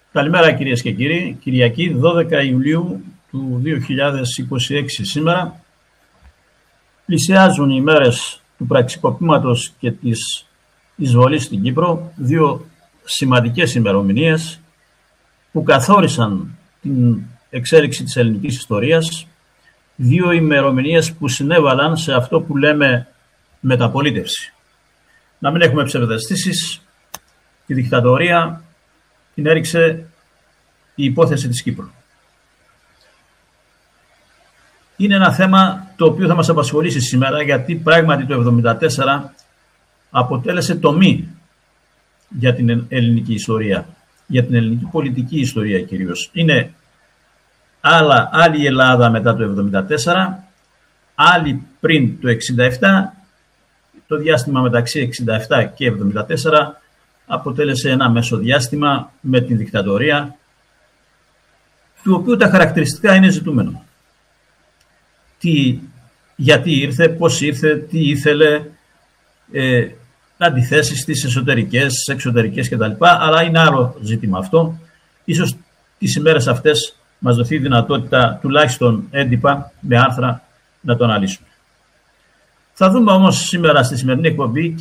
Καλημέρα κυρίες και κύριοι. Κυριακή 12 Ιουλίου του 2026 σήμερα. Πλησιάζουν οι μέρες του πραξικοπήματος και της εισβολής στην Κύπρο, δύο σημαντικές ημερομηνίες που καθόρισαν την εξέλιξη της ελληνικής ιστορίας, δύο ημερομηνίες που συνέβαλαν σε αυτό που λέμε μεταπολίτευση. Να μην έχουμε ψευδαισθήσεις, τη δικτατορία την έριξε η υπόθεση της Κύπρου. Είναι ένα θέμα το οποίο θα μας απασχολήσει σήμερα, γιατί πράγματι το 1974 αποτέλεσε τομή για την ελληνική ιστορία, για την ελληνική πολιτική ιστορία κυρίως. Είναι άλλη Ελλάδα μετά το 1974, άλλη πριν το 1967, το διάστημα μεταξύ 1967 και 1974 αποτέλεσε ένα μεσοδιάστημα με την δικτατορία, του οποίου τα χαρακτηριστικά είναι ζητούμενο. Γιατί ήρθε, πώς ήρθε, τι ήθελε, αντιθέσεις στις εσωτερικές, στις εξωτερικές κτλ. Αλλά είναι άλλο ζήτημα αυτό. Ίσως τις ημέρες αυτές μας δοθεί δυνατότητα, τουλάχιστον έντυπα, με άρθρα, να το αναλύσουμε. Θα δούμε όμως σήμερα στη σημερινή εκπομπή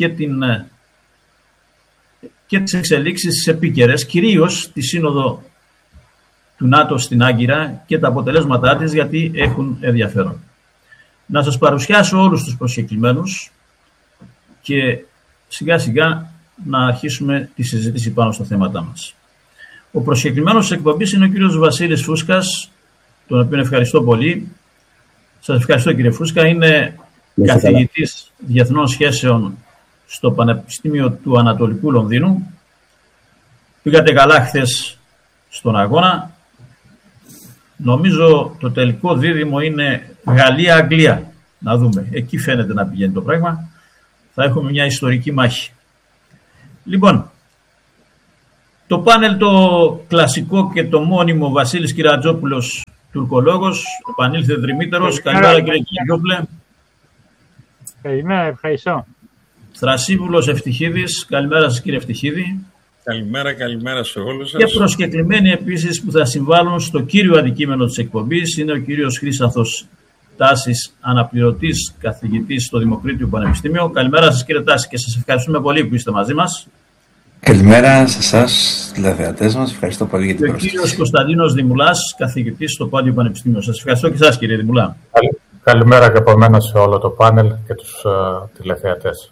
και τις εξελίξεις τις επίκαιρες, κυρίως τη σύνοδο του ΝΑΤΟ στην Άγκυρα και τα αποτελέσματά της, γιατί έχουν ενδιαφέρον. Να σας παρουσιάσω όλους τους προσκεκλημένους και σιγά σιγά να αρχίσουμε τη συζήτηση πάνω στα θέματά μας. Ο προσκεκλημένος της εκπομπής είναι ο κύριος Βασίλης Φούσκας, τον οποίο ευχαριστώ πολύ. Σας ευχαριστώ κύριε Φούσκα. Είναι καθηγητής διεθνών σχέσεων στο Πανεπιστήμιο του Ανατολικού Λονδίνου. Πήγατε καλά χθες στον αγώνα. Νομίζω το τελικό δίδυμο είναι Γαλλία-Αγγλία. Να δούμε. Εκεί φαίνεται να πηγαίνει το πράγμα. Θα έχουμε μια ιστορική μάχη. Λοιπόν, το πάνελ το κλασικό και το μόνιμο, Βασίλης Κυρατζόπουλος, τουρκολόγος, επανήλθε δρυμύτερος. Καλημέρα κύριε Κυρατζόπουλε. Καλημέρα, ευχαριστώ. Θρασίβουλος Ευτυχίδης. Καλημέρα σας κύριε Ευτυχίδη. Καλημέρα σε όλους σας. Και προσκεκλημένοι επίσης που θα συμβάλλουν στο κύριο αντικείμενο της εκπομπής είναι ο κύριος Χρύσανθος Τάσης, αναπληρωτής καθηγητής στο Δημοκρίτιο Πανεπιστήμιο. Καλημέρα σας κύριε Τάση και σας ευχαριστούμε πολύ που είστε μαζί μας. Καλημέρα σε εσάς, τηλεθεατές μας. Ευχαριστώ πολύ για την πρόσκληση. Και ο κύριος Κωνσταντίνος Δημουλάς, καθηγητής στο Πάντιο Πανεπιστήμιο. Σας ευχαριστώ και εσάς κύριε Δημουλά. Καλημέρα και από μένα σε όλο το πάνελ και τους τηλεθεατές.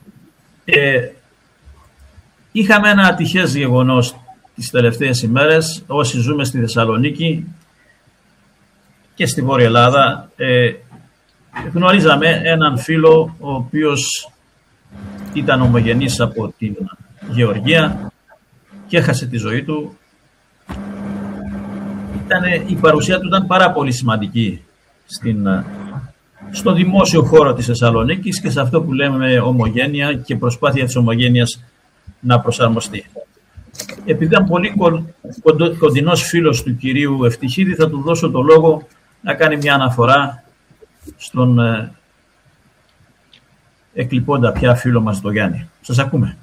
Είχαμε ένα ατυχές γεγονός τις τελευταίες ημέρες. Όσοι ζούμε στη Θεσσαλονίκη και στη Βόρεια Ελλάδα, γνωρίζαμε έναν φίλο ο οποίος ήταν ομογενής από την Γεωργία και έχασε τη ζωή του. Η παρουσία του ήταν πάρα πολύ σημαντική στο δημόσιο χώρο της Θεσσαλονίκης και σε αυτό που λέμε ομογένεια και προσπάθεια της ομογένειας να προσαρμοστεί. Επειδή ήταν πολύ κοντινός φίλος του κυρίου Ευτυχίδη, θα του δώσω το λόγο να κάνει μια αναφορά στον εκλειπώντα πια φίλο μας τον Γιάννη. Σας ακούμε.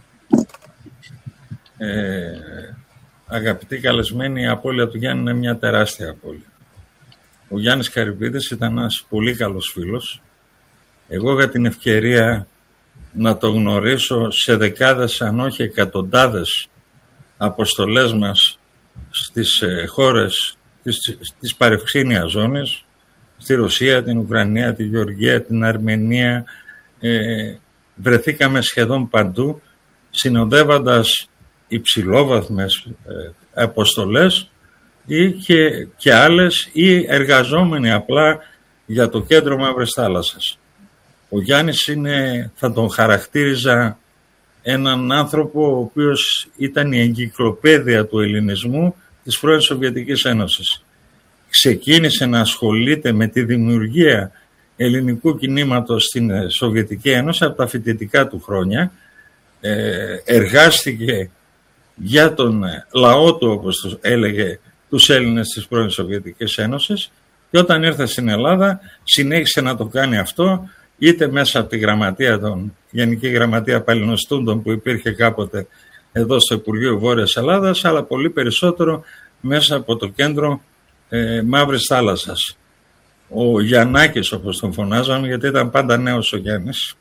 Αγαπητοί καλεσμένοι, η απώλεια του Γιάννη είναι μια τεράστια απώλεια. Ο Γιάννης Καρυπίδης ήταν ένας πολύ καλός φίλος. Εγώ είχα την ευκαιρία να το γνωρίσω σε δεκάδες, αν όχι εκατοντάδες αποστολές μας στις χώρες της παρευξήνιας ζώνης, στη Ρωσία, την Ουκρανία, τη Γεωργία, την Αρμενία. Βρεθήκαμε σχεδόν παντού, συνοδεύοντας υψηλόβαθμες αποστολές ή και άλλες ή εργαζόμενοι απλά για το κέντρο Μαύρης Θάλασσας. Ο Γιάννης θα τον χαρακτήριζα έναν άνθρωπο ο οποίος ήταν η εγκυκλοπαίδεια του ελληνισμού της πρώην Σοβιετικής Ένωσης. Ξεκίνησε να ασχολείται με τη δημιουργία ελληνικού κινήματος στην Σοβιετική Ένωση από τα φοιτητικά του χρόνια. Εργάστηκε για τον λαό του, όπως τους έλεγε, τους Έλληνες της πρώην Σοβιετικής Ένωσης, και όταν ήρθε στην Ελλάδα συνέχισε να το κάνει αυτό, είτε μέσα από τη Γενική Γραμματεία Παλαινοστούντων που υπήρχε κάποτε εδώ στο Υπουργείο Βόρειας Ελλάδας, αλλά πολύ περισσότερο μέσα από το κέντρο Μαύρης Θάλασσας. Ο Γιαννάκης, όπως τον φωνάζαμε, γιατί ήταν πάντα νέος ο Γιάννης,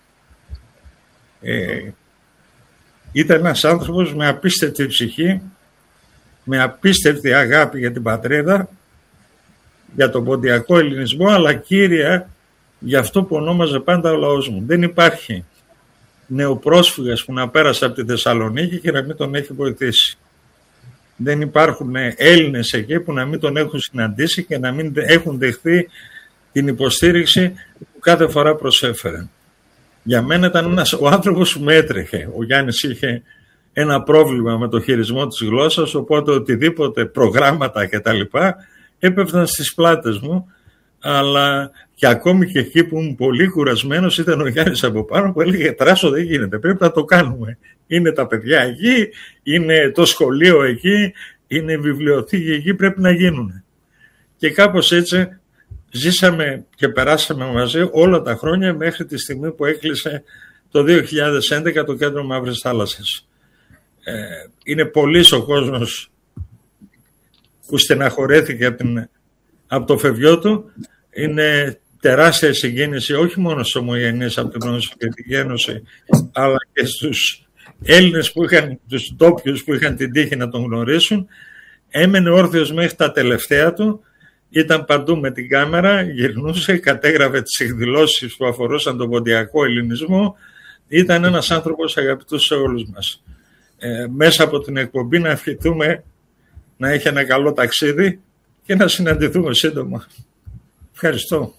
ήταν ένας άνθρωπος με απίστευτη ψυχή, με απίστευτη αγάπη για την πατρίδα, για τον ποντιακό ελληνισμό, αλλά κύρια για αυτό που ονόμαζε πάντα ο λαός μου. Δεν υπάρχει νεοπρόσφυγας που να πέρασε από τη Θεσσαλονίκη και να μην τον έχει βοηθήσει. Δεν υπάρχουν Έλληνες εκεί που να μην τον έχουν συναντήσει και να μην έχουν δεχθεί την υποστήριξη που κάθε φορά προσέφερε. Για μένα ήταν ο άνθρωπος που με έτρεχε. Ο Γιάννης είχε ένα πρόβλημα με το χειρισμό της γλώσσας, οπότε οτιδήποτε προγράμματα κτλ. Έπεφταν στις πλάτες μου, αλλά και ακόμη και εκεί που ήμουν πολύ κουρασμένος ήταν ο Γιάννης από πάνω που έλεγε «Τράσο, δεν γίνεται, πρέπει να το κάνουμε. Είναι τα παιδιά εκεί, είναι το σχολείο εκεί, είναι η βιβλιοθήκη εκεί, πρέπει να γίνουν». Και κάπως έτσι ζήσαμε και περάσαμε μαζί όλα τα χρόνια μέχρι τη στιγμή που έκλεισε το 2011 το κέντρο Μαύρης Θάλασσας. Είναι πολύς ο κόσμος που στεναχωρέθηκε από το φευγιό του. Είναι τεράστια συγκίνηση όχι μόνο στους ομογενείς από την Σοβιετική Ένωση, αλλά και στους Έλληνες τους ντόπιους που είχαν την τύχη να τον γνωρίσουν. Έμενε όρθιος μέχρι τα τελευταία του, ήταν παντού με την κάμερα, γυρνούσε, κατέγραφε τις εκδηλώσεις που αφορούσαν τον ποντιακό ελληνισμό. Ήταν ένας άνθρωπος αγαπητός σε όλους μας. Μέσα από την εκπομπή να ευχηθούμε να έχει ένα καλό ταξίδι και να συναντηθούμε σύντομα. Ευχαριστώ.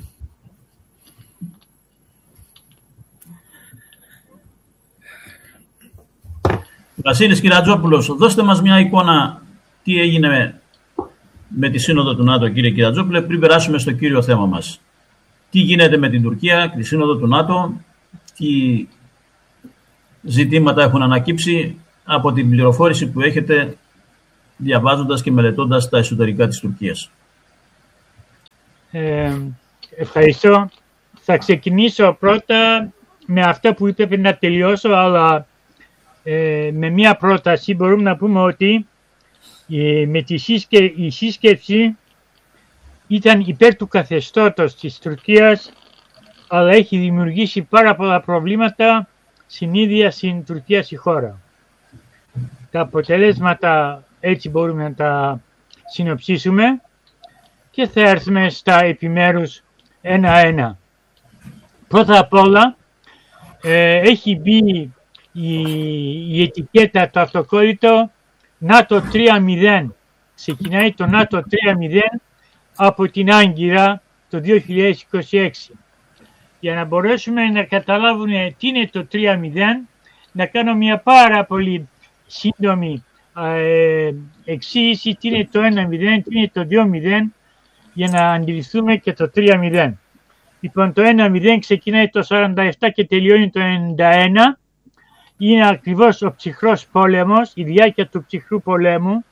Βασίλης Κυρατζόπουλος, δώστε μας μια εικόνα τι έγινε με τη Σύνοδο του ΝΑΤΟ, κύριε Κυρατζόπουλε, πριν περάσουμε στο κύριο θέμα μας. Τι γίνεται με την Τουρκία, τη Σύνοδο του ΝΑΤΟ, τι ζητήματα έχουν ανακύψει από την πληροφόρηση που έχετε διαβάζοντας και μελετώντας τα εσωτερικά της Τουρκίας. Ευχαριστώ. Θα ξεκινήσω πρώτα με αυτά που είπε πριν να τελειώσω, αλλά με μια πρόταση μπορούμε να πούμε ότι με η σύσκεψη ήταν υπέρ του καθεστώτος της Τουρκίας, αλλά έχει δημιουργήσει πάρα πολλά προβλήματα στην ίδια στην Τουρκία στη χώρα. Τα αποτελέσματα έτσι μπορούμε να τα συνοψίσουμε και θα έρθουμε στα επιμέρους ένα-ένα. Πρώτα απ' όλα έχει μπει η ετικέτα, το αυτοκόλλητο ΝΑΤΟ 3.0. Ξεκινάει το ΝΑΤΟ 3.0 από την Άγκυρα το 2026. Για να μπορέσουμε να καταλάβουμε τι είναι το 3.0, να κάνω μια πάρα πολύ σύντομη εξήγηση τι είναι το 1.0, τι είναι το 2.0, για να αντιληφθούμε και το 3.0. Λοιπόν, το 1.0 ξεκινάει το 47 και τελειώνει το 91. Είναι ακριβώς ο ψυχρός πόλεμος, η διάρκεια του ψυχρού πολέμου.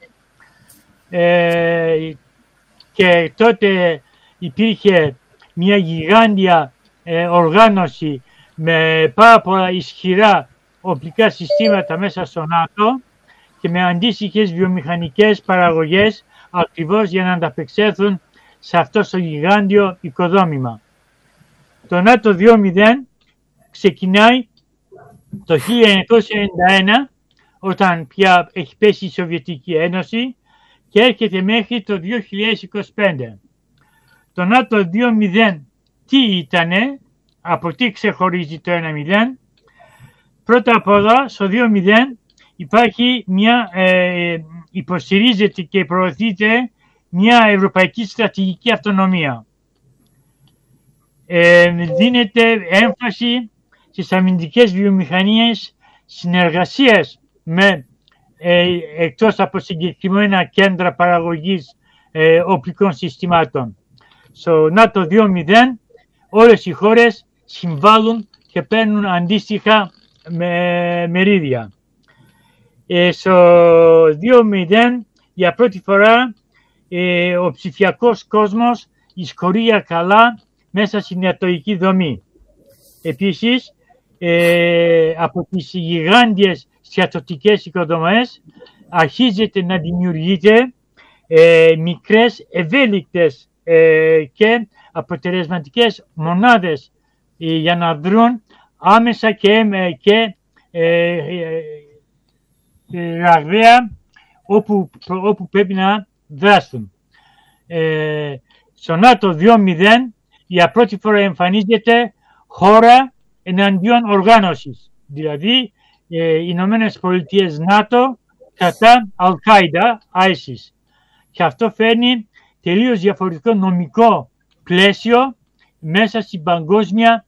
Και τότε υπήρχε μια γιγάντια οργάνωση με πάρα πολλά ισχυρά οπλικά συστήματα μέσα στο ΝΑΤΟ και με αντίστοιχες βιομηχανικές παραγωγές ακριβώς για να ανταπεξέλθουν σε αυτό το γιγάντιο οικοδόμημα. Το ΝΑΤΟ 2.0 ξεκινάει το 1991, όταν πια έχει πέσει η Σοβιετική Ένωση, και έρχεται μέχρι το 2025. Το ΝΑΤΟ 2.0 τι ήτανε, από τι ξεχωρίζει το 1.0? Πρώτα απ' όλα, στο 2.0 υπάρχει υποστηρίζεται και προωθείται μια ευρωπαϊκή στρατηγική αυτονομία. Δίνεται έμφαση στις αμυντικές βιομηχανίες συνεργασίας με εκτός από συγκεκριμένα κέντρα παραγωγής οπλικών συστημάτων. Στο ΝΑΤΟ 2.0 όλες οι χώρες συμβάλλουν και παίρνουν αντίστοιχα μερίδια. Στο 2.0 για πρώτη φορά ο ψηφιακός κόσμος εισχωρεί καλά μέσα στην ατοική δομή. Επίσης, από τις γιγάντιες στρατιωτικές οικοδομές αρχίζεται να δημιουργείται μικρές, ευέλικτες και αποτελεσματικές μονάδες για να δρουν άμεσα και ραγδαία όπου πρέπει να δράσουν. Στο ΝΑΤΟ 2.0 για πρώτη φορά εμφανίζεται χώρα εναντίον οργάνωσης, δηλαδή οι Ηνωμένες Πολιτείες ΝΑΤΟ κατά Αλ-Κάιντα, ISIS. Και αυτό φέρνει τελείως διαφορετικό νομικό πλαίσιο μέσα στην παγκόσμια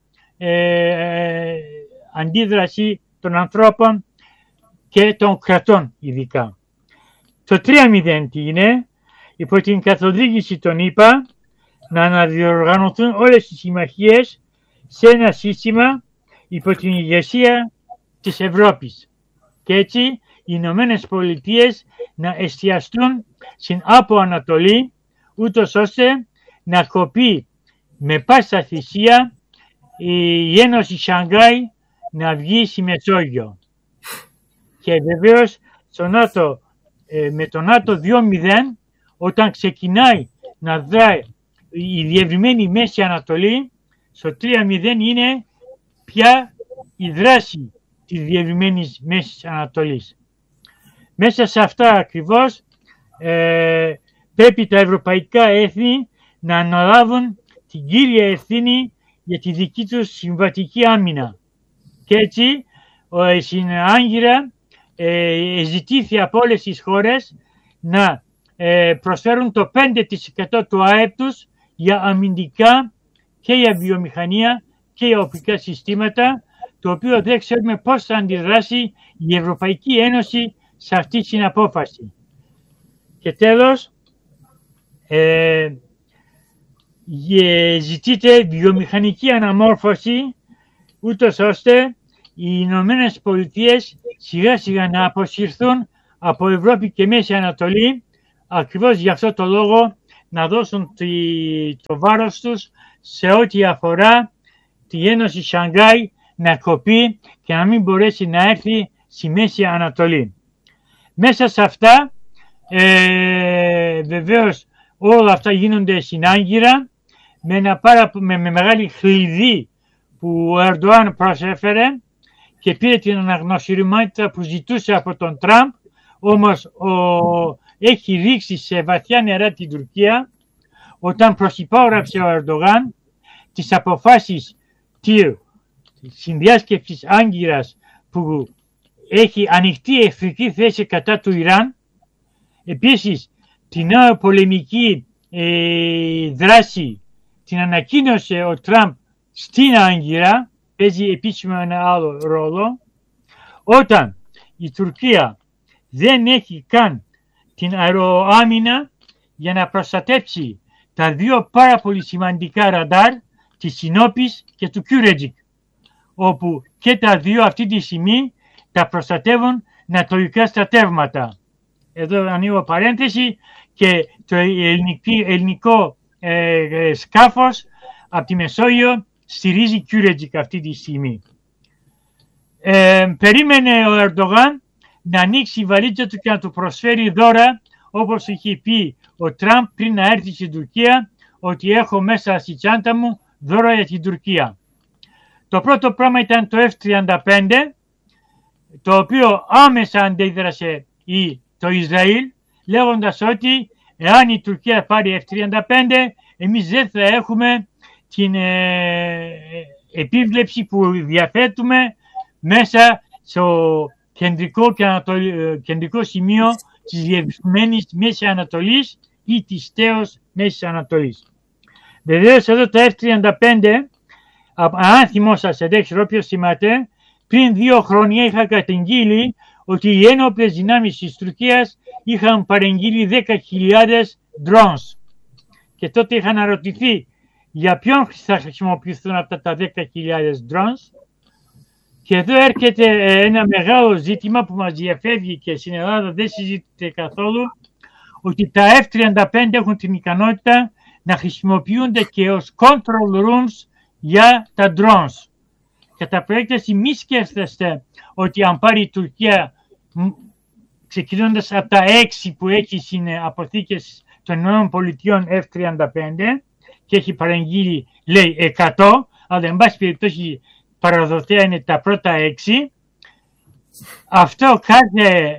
αντίδραση των ανθρώπων και των κρατών ειδικά. Το 3.0 τι είναι? Υπό την καθοδήγηση των ΗΠΑ να αναδιοργανωθούν όλες οι συμμαχίες σε ένα σύστημα υπό την ηγεσία της Ευρώπης. Και έτσι οι Ηνωμένες Πολιτείες να εστιαστούν στην Άπο Ανατολή, ούτως ώστε να κοπεί με πάσα θυσία η Ένωση Σανγκάη να βγει στη Μεσόγειο. Και βεβαίως με το ΝΑΤΟ 2.0, όταν ξεκινάει να δράει η διευρυμένη Μέση Ανατολή, στο 3.0 είναι πια η δράση της διευρυμένης Μέσης Ανατολής. Μέσα σε αυτά ακριβώς πρέπει τα ευρωπαϊκά έθνη να αναλάβουν την κύρια ευθύνη για τη δική τους συμβατική άμυνα. Και έτσι στην Άγκυρα ζητήθη από όλες τις χώρες να προσφέρουν το 5% του ΑΕΠ τους για αμυντικά και για βιομηχανία και για οπλικά συστήματα, το οποίο δεν ξέρουμε πώς θα αντιδράσει η Ευρωπαϊκή Ένωση σε αυτή την απόφαση. Και τέλος, ζητείται βιομηχανική αναμόρφωση, ούτως ώστε οι Ηνωμένες Πολιτείες σιγά σιγά να αποσυρθούν από Ευρώπη και Μέση Ανατολή, ακριβώς για αυτό το λόγο να δώσουν το βάρος τους σε ό,τι αφορά τη Ένωση Σανγκάη να κοπεί και να μην μπορέσει να έρθει στη Μέση Ανατολή. Μέσα σε αυτά, βεβαίως όλα αυτά γίνονται στην Άγκυρα με μεγάλη χλειδί που ο Ερντοάν προσέφερε και πήρε την αναγνωσιμότητα που ζητούσε από τον Τραμπ, όμως έχει ρίξει σε βαθιά νερά την Τουρκία όταν προσυπόγραψε ο Ερντογάν τις αποφάσεις της συνδιάσκεψης Άγκυρας που έχει ανοιχτή εχθρική θέση κατά του Ιράν. Επίσης την νέα πολεμική δράση την ανακοίνωσε ο Τραμπ στην Άγκυρα, παίζει επίσημα ένα άλλο ρόλο. Όταν η Τουρκία δεν έχει καν την αεροάμυνα για να προστατέψει τα δύο πάρα πολύ σημαντικά ραντάρ της Συνόπης και του Κιούρετζικ, όπου και τα δύο αυτή τη στιγμή τα προστατεύουν ανατολικά στρατεύματα. Εδώ ανοίγω παρένθεση και το ελληνικό σκάφος από τη Μεσόγειο στηρίζει Κιούρετζικ αυτή τη στιγμή. Περίμενε ο Ερντογάν να ανοίξει η βαλίτσα του και να του προσφέρει δώρα, όπως είχε πει ο Τραμπ πριν να έρθει στην Τουρκία, ότι έχω μέσα στη τσάντα μου δώρα για την Τουρκία. Το πρώτο πράγμα ήταν το F-35, το οποίο άμεσα αντέδρασε το Ισραήλ, λέγοντας ότι εάν η Τουρκία πάρει F-35, εμείς δεν θα έχουμε την επίβλεψη που διαθέτουμε μέσα στο κεντρικό σημείο της διευρυμένης Μέσης Ανατολής ή της τέως Μέσης Ανατολής. Βεβαίως εδώ το F-35, αν θυμόσαστε, δεν ξέρω ποιος θυμάται, πριν 2 χρόνια είχα καταγγείλει ότι οι ένοπλες δυνάμεις της Τουρκίας είχαν παρεγγείλει 10.000 drones. Και τότε είχα αναρωτηθεί για ποιον θα χρησιμοποιηθούν αυτά τα 10.000 drones. Και εδώ έρχεται ένα μεγάλο ζήτημα που μας διαφεύγει και στην Ελλάδα δεν συζητείται καθόλου, ότι τα F-35 έχουν την ικανότητα να χρησιμοποιούνται και ως control rooms για τα drones. Κατά περίπτωση μη σκέφτεστε ότι αν πάρει η Τουρκία ξεκινώντας από τα 6 που έχει στις αποθήκες των ΗΠΑ F-35 και έχει παραγγείλει, λέει, 100, αλλά εν πάση περιπτώσει παραδοτέα είναι τα πρώτα 6. Αυτό κάθε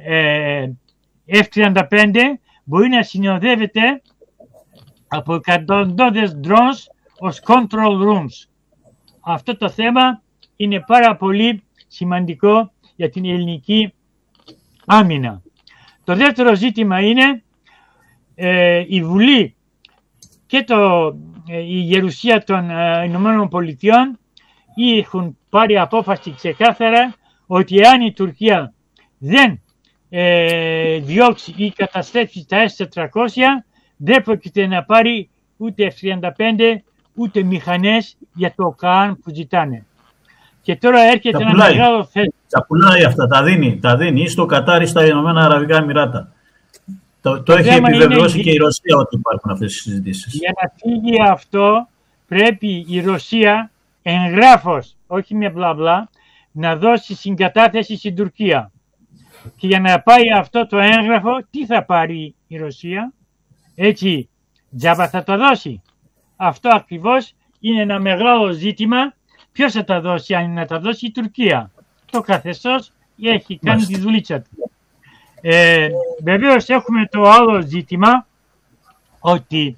F-35 μπορεί να συνοδεύεται από εκατοντάδες drones ως control rooms. Αυτό το θέμα είναι πάρα πολύ σημαντικό για την ελληνική άμυνα. Το δεύτερο ζήτημα είναι η Βουλή και η Γερουσία των Ηνωμένων Πολιτειών έχουν πάρει απόφαση ξεκάθαρα ότι εάν η Τουρκία δεν διώξει ή καταστρέψει τα S-400, δεν πρόκειται να πάρει ούτε F-35 ούτε μηχανές για το ΚΑΑΝ που ζητάνε. Και τώρα έρχεται ένα μεγάλο θέμα. Τα πουλάει αυτά, τα δίνει στο Κατάρ ή στα Ηνωμένα Αραβικά Εμιράτα. Το έχει επιβεβαιώσει και η Ρωσία ότι υπάρχουν αυτές οι συζητήσεις. Για να φύγει αυτό πρέπει η Ρωσία εγγράφος, όχι με μπλα μπλα, να δώσει συγκατάθεση στην Τουρκία. Και για να πάει αυτό το έγγραφο, τι θα πάρει η Ρωσία? Έτσι, τζάμπα θα το δώσει. Αυτό ακριβώς είναι ένα μεγάλο ζήτημα. Ποιος θα τα δώσει? Αν να τα δώσει η Τουρκία. Το καθεστώς έχει κάνει τη δουλίτσα του. Βεβαίως έχουμε το άλλο ζήτημα ότι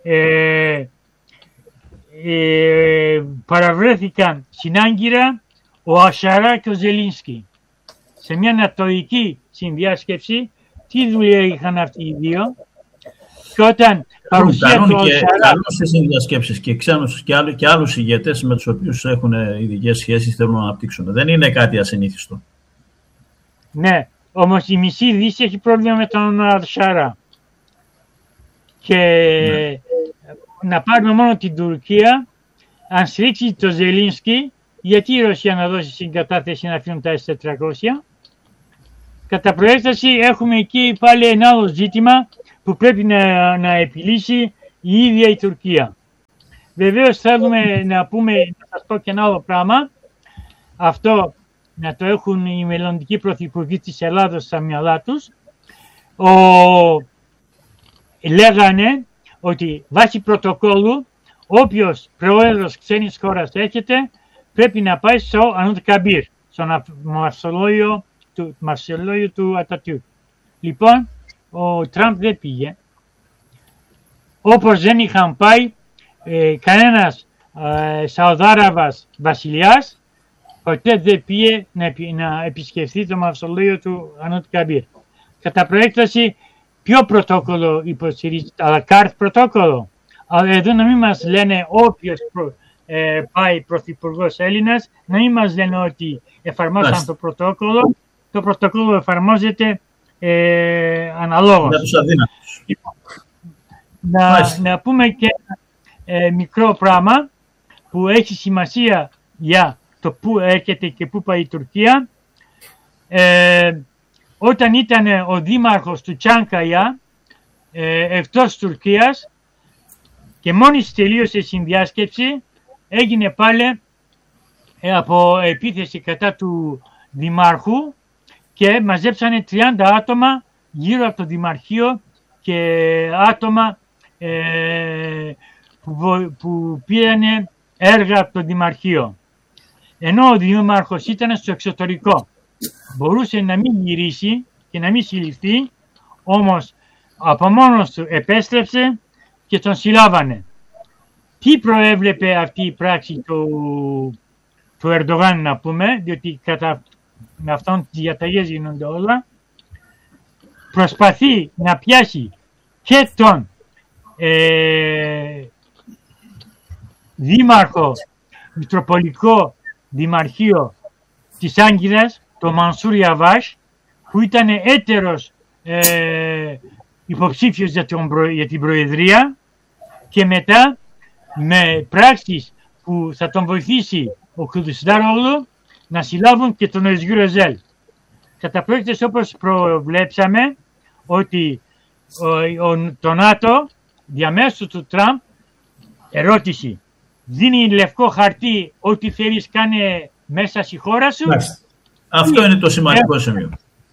παραβρέθηκαν στην Άγκυρα ο Ασαρά και ο Ζελίνσκι. Σε μια ανατολική συνδιάσκεψη, τι δουλειά είχαν αυτοί οι δύο? Και όταν παρουσία του Ασαρά... Καλούν στις συνδιασκέψεις και ξένους και άλλους ηγέτες με τους οποίους έχουν ειδικές σχέσεις, θέλουν να αναπτύξουν. Δεν είναι κάτι ασυνήθιστο. Ναι, όμως η μισή Δύση έχει πρόβλημα με τον Ασαρά. Και να πάρουμε μόνο την Τουρκία, αν στηρίξει το Ζελίνσκι, γιατί η Ρωσία να δώσει συγκατάθεση να αφήνουν τα S-400. Κατά προέκταση έχουμε εκεί πάλι ένα άλλο ζήτημα που πρέπει να επιλύσει η ίδια η Τουρκία. Βεβαίως θέλουμε να σας πω και ένα άλλο πράγμα. Αυτό να το έχουν οι μελλοντικοί πρωθυπουργοί της Ελλάδος στα μυαλά τους. Λέγανε ότι βάσει πρωτοκόλλου όποιος πρόεδρος ξένης χώρας έρχεται πρέπει να πάει στο Ανούτ Καμπίρ, στο μαυσολόγιο του Ατατούρκ. Λοιπόν, ο Τραμπ δεν πήγε. Όπως δεν είχαν πάει κανένας Σαουδάραβας βασιλιάς, ποτέ δεν πήγε να επισκεφθεί το μαυσολόγιο του Ανούτ Καμπίρ. Κατά προέκταση, ποιο πρωτόκολλο υποστηρίζεται? Αλλά κάρτ πρωτόκολλο. Αλλά εδώ να μην μας λένε όποιος πάει πρωθυπουργός Έλληνας, να μην μας λένε ότι εφαρμόσαν το πρωτόκολλο. Το πρωτόκολλο εφαρμόζεται αναλόγως. Για τους αδύνατους. Να πούμε και ένα μικρό πράγμα που έχει σημασία για το πού έρχεται και πού πάει η Τουρκία. Όταν ήταν ο δήμαρχος του Τσάνκαια εκτός Τουρκίας και μόλις τελείωσε η συνδιάσκεψη, έγινε πάλι από επίθεση κατά του δημάρχου και μαζέψανε 30 άτομα γύρω από το δημαρχείο και άτομα που πήρανε έργα από το δημαρχείο. Ενώ ο δήμαρχος ήταν στο εξωτερικό. Μπορούσε να μην γυρίσει και να μην συλληφθεί, όμως από μόνος του επέστρεψε και τον συλλάβανε. Τι προέβλεπε αυτή η πράξη του Ερντογάν, να πούμε, διότι κατά με αυτόν τις διαταγές γίνονται όλα, προσπαθεί να πιάσει και τον δήμαρχο Μητροπολικό Δημαρχείο της Άγκυρας, το Μανσούρ Ιαβάς, που ήταν έτερος υποψήφιος για την Προεδρία, και μετά με πράξεις που θα τον βοηθήσει ο Κιλισδάρογλου να συλλάβουν και τον Özgür Özel. Κατά πρόκειται, όπως προβλέψαμε, ότι το ΝΑΤΟ διαμέσου του Τραμπ, ερώτηση, δίνει λευκό χαρτί, ό,τι θέλεις κάνε μέσα στη χώρα σου. Αυτό είναι το σημαντικό σημείο.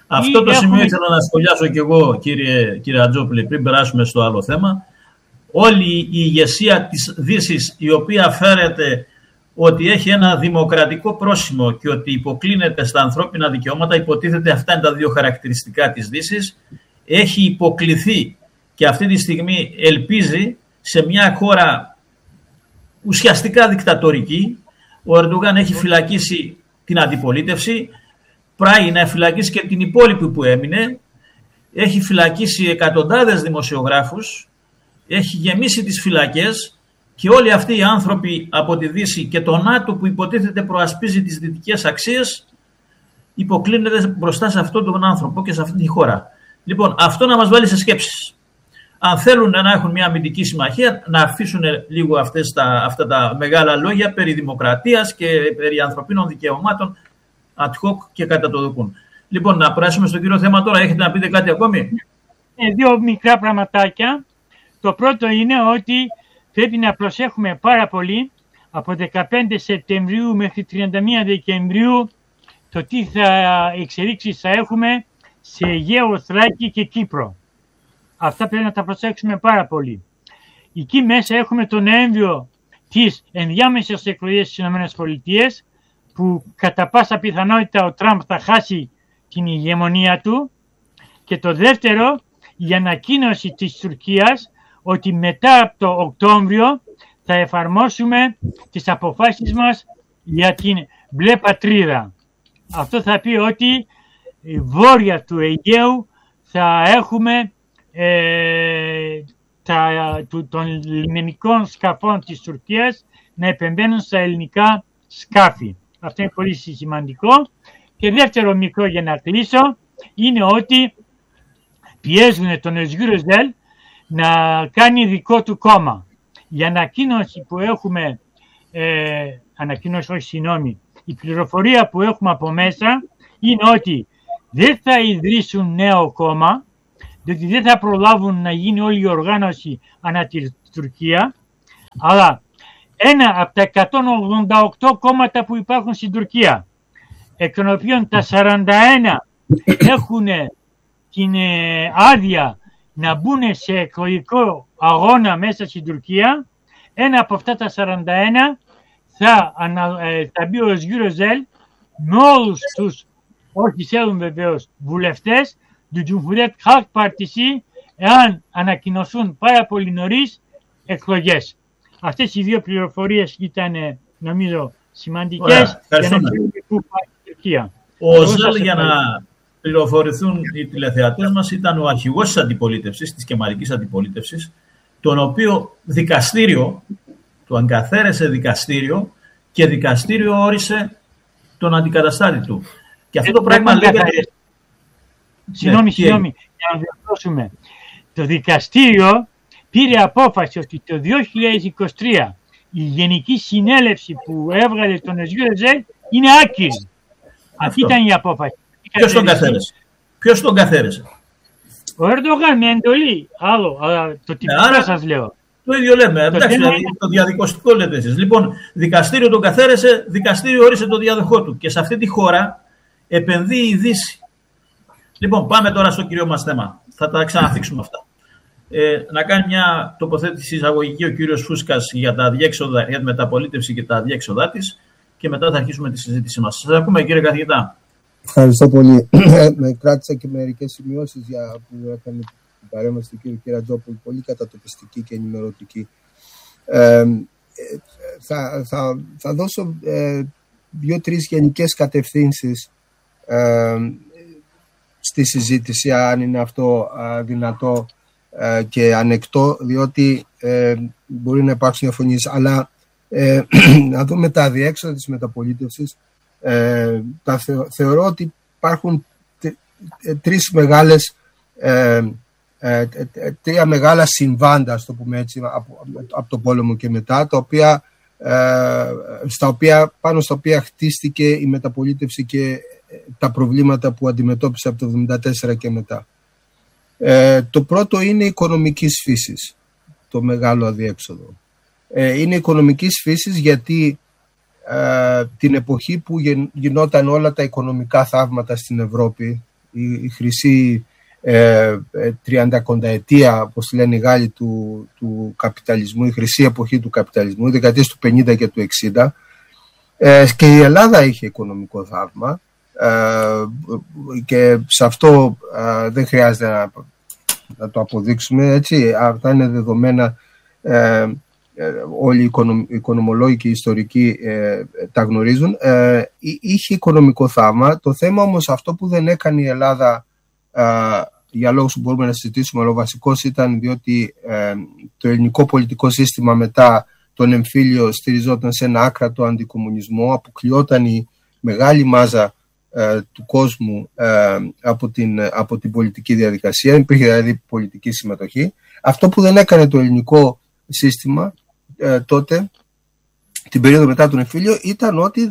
Αυτό το σημείο ήθελα να σχολιάσω και εγώ, κύριε Ατζόπουλε, πριν περάσουμε στο άλλο θέμα. Όλη η ηγεσία της Δύσης, η οποία φέρεται ότι έχει ένα δημοκρατικό πρόσημο και ότι υποκλίνεται στα ανθρώπινα δικαιώματα, υποτίθεται αυτά είναι τα δύο χαρακτηριστικά της Δύσης, έχει υποκληθεί και αυτή τη στιγμή ελπίζει σε μια χώρα ουσιαστικά δικτατορική. Ο Ερντογάν έχει φυλακίσει την αντιπολίτευση, πάει να φυλακίσει και την υπόλοιπη που έμεινε, έχει φυλακίσει εκατοντάδες δημοσιογράφους, έχει γεμίσει τις φυλακές και όλοι αυτοί οι άνθρωποι από τη Δύση και το ΝΑΤΟ που υποτίθεται προασπίζει τις δυτικές αξίες υποκλίνεται μπροστά σε αυτόν τον άνθρωπο και σε αυτή τη χώρα. Λοιπόν, αυτό να μας βάλει σε σκέψεις. Αν θέλουν να έχουν μια αμυντική συμμαχία, να αφήσουν λίγο αυτά τα μεγάλα λόγια περί δημοκρατίας και περί ανθρωπίνων δικαιωμάτων ad hoc και κατά το δοκούν. Λοιπόν, να περάσουμε στο κύριο θέμα τώρα. Έχετε να πείτε κάτι ακόμη? Δύο μικρά πραγματάκια. Το πρώτο είναι ότι πρέπει να προσέχουμε πάρα πολύ από 15 Σεπτεμβρίου μέχρι 31 Δεκεμβρίου το τι εξελίξεις θα έχουμε σε Αιγαίο, Θράκη και Κύπρο. Αυτά πρέπει να τα προσέξουμε πάρα πολύ. Εκεί μέσα έχουμε τον Νοέμβριο τις ενδιάμεσες εκλογές στις ΗΠΑ, που κατά πάσα πιθανότητα ο Τραμπ θα χάσει την ηγεμονία του. Και το δεύτερο, η ανακοίνωση της Τουρκίας ότι μετά από το Οκτώβριο θα εφαρμόσουμε τις αποφάσεις μας για την μπλε πατρίδα. Αυτό θα πει ότι βόρεια του Αιγαίου θα έχουμε των λιμενικών σκαφών της Τουρκίας να επεμβαίνουν στα ελληνικά σκάφη. Αυτό είναι πολύ σημαντικό. Και δεύτερο μικρό για να κλείσω είναι ότι πιέζουν τον Özgür να κάνει δικό του κόμμα. Η ανακοίνωση που έχουμε, η πληροφορία που έχουμε από μέσα είναι ότι δεν θα ιδρύσουν νέο κόμμα, διότι δεν θα προλάβουν να γίνει όλη η οργάνωση ανά τη Τουρκία, αλλά ένα από τα 188 κόμματα που υπάρχουν στην Τουρκία, εκ των οποίων τα 41 έχουν την άδεια να μπουν σε εκλογικό αγώνα μέσα στην Τουρκία, ένα από αυτά τα 41 θα μπει ο Özgür με όλους τους, όχι θέλουν βεβαίως, βουλευτές του Cumhuriyet Halk Partisi, εάν ανακοινωθούν πάρα πολύ νωρίς εκλογές. Αυτές οι δύο πληροφορίες ήταν, νομίζω, σημαντικές για να ξέρουμε πού πάει η Τουρκία. Ο Özgür, για να πληροφορηθούν οι τηλεθεατές μας, ήταν ο αρχηγός της αντιπολίτευσης, της κεμαλικής αντιπολίτευσης, τον οποίο δικαστήριο, το εγκαθαίρεσε δικαστήριο και δικαστήριο όρισε τον αντικαταστάτη του. Και αυτό το πράγμα λέγεται... Συγγνώμη, για να διορθώσουμε. Το δικαστήριο πήρε απόφαση ότι το 2023 η Γενική Συνέλευση που έβγαλε τον Özgür είναι άκυρη. Αυτή ήταν η απόφαση. Ποιος τον καθαίρεσε? Ο Ερντογάν με εντολή. Άλλο, αλλά το τυπικό σας λέω. Το ίδιο λέμε. Εντάξει, το διαδικοστικό λέτε εσείς. Λοιπόν, δικαστήριο τον καθαίρεσε, δικαστήριο όρισε το διαδοχό του. Και σε αυτή τη χώρα επενδύει η Δύση. Λοιπόν, πάμε τώρα στο κύριο μας θέμα. Θα τα ξαναθίξουμε αυτά. Να κάνει μια τοποθέτηση εισαγωγική ο κύριος Φούσκας για τα αδιέξοδα, για τη μεταπολίτευση και τα αδιέξοδά της, και μετά θα αρχίσουμε τη συζήτησή μας. Σας ακούμε, κύριε καθηγητά. Ευχαριστώ πολύ. Κράτησα και μερικές σημειώσεις που έκανε την παρέμβαση του κύριου Κερατζόπουλου, πολύ κατατοπιστική και ενημερωτική. Θα δώσω 2-3 γενικές κατευθύνσεις στη συζήτηση, αν είναι αυτό δυνατό και ανεκτό, διότι μπορεί να υπάρξουν διαφωνίες. Αλλά να δούμε τα αδιέξοδα της μεταπολίτευσης. Θεωρώ ότι υπάρχουν τρία μεγάλα συμβάντα, ας το πούμε έτσι, από τον πόλεμο και μετά, πάνω στα οποία χτίστηκε η μεταπολίτευση και τα προβλήματα που αντιμετώπισε από το 1974 και μετά. Το πρώτο είναι οικονομικής φύσης, το μεγάλο αδιέξοδο. Είναι οικονομικής φύσης γιατί την εποχή που γινόταν όλα τα οικονομικά θαύματα στην Ευρώπη, η χρυσή 30-κονταετία, όπως λένε οι Γάλλοι, του καπιταλισμού, η χρυσή εποχή του καπιταλισμού, οι δεκαετίες του 50 και του 60, και η Ελλάδα είχε οικονομικό θαύμα, και σε αυτό δεν χρειάζεται να το αποδείξουμε, έτσι. Αυτά είναι δεδομένα, όλοι οι οικονομολόγοι και οι ιστορικοί τα γνωρίζουν. Είχε οικονομικό θαύμα. Το θέμα όμως, αυτό που δεν έκανε η Ελλάδα, για λόγους που μπορούμε να συζητήσουμε, αλλά ο βασικός ήταν διότι το ελληνικό πολιτικό σύστημα μετά τον εμφύλιο στηριζόταν σε ένα άκρατο αντικομμουνισμό, αποκλειόταν η μεγάλη μάζα του κόσμου από την πολιτική διαδικασία, υπήρχε δηλαδή πολιτική συμμετοχή. Αυτό που δεν έκανε το ελληνικό σύστημα τότε, την περίοδο μετά τον εμφύλιο, ήταν ότι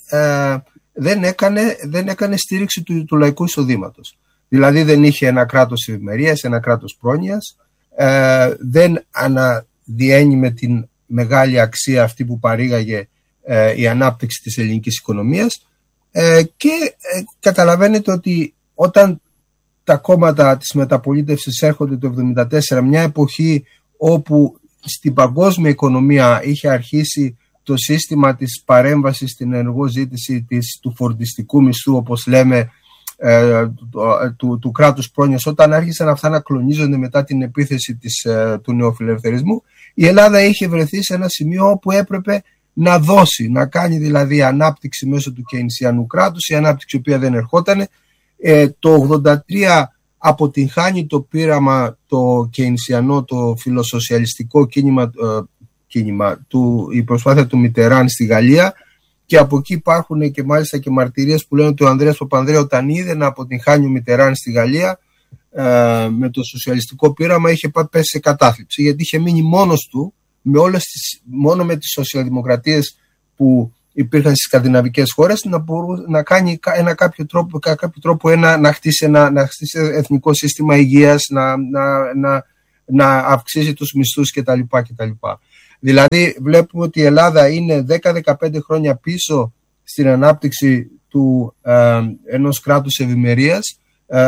δεν έκανε στήριξη του λαϊκού εισοδήματος. Δηλαδή δεν είχε ένα κράτος ευημερίας, ένα κράτος πρόνοιας, δεν αναδιένει με την μεγάλη αξία αυτή που παρήγαγε η ανάπτυξη της ελληνικής οικονομίας, και καταλαβαίνετε ότι όταν τα κόμματα της μεταπολίτευσης έρχονται το 1974, μια εποχή όπου στην παγκόσμια οικονομία είχε αρχίσει το σύστημα της παρέμβασης στην ενεργό ζήτηση του φορτιστικού μισθού, όπως λέμε, του κράτους πρόνοιας, όταν άρχισαν αυτά να κλονίζονται μετά την επίθεση του νεοφιλελευθερισμού, η Ελλάδα είχε βρεθεί σε ένα σημείο όπου έπρεπε να δώσει, να κάνει δηλαδή ανάπτυξη μέσω του κεινσιανού κράτους, η ανάπτυξη η οποία δεν ερχότανε. Το 1983 αποτυγχάνει το πείραμα το κεινσιανό, το φιλοσοσιαλιστικό κίνημα η προσπάθεια του Μιτεράν στη Γαλλία, και από εκεί υπάρχουν και μάλιστα και μαρτυρίες που λένε ότι ο Ανδρέας Παπανδρέου, όταν είδε να αποτυγχάνει ο Μιτεράν στη Γαλλία με το σοσιαλιστικό πείραμα, είχε πέσει σε κατάθλιψη, γιατί είχε μείνει μόνος του μόνο με τις σοσιαλδημοκρατίες που υπήρχαν στις σκανδιναβικές χώρες, να κάνει κάποιο τρόπο να χτίσει εθνικό σύστημα υγείας, να αυξήσει τους μισθούς κτλ. Δηλαδή βλέπουμε ότι η Ελλάδα είναι 10-15 χρόνια πίσω στην ανάπτυξη ενός κράτους ευημερίας,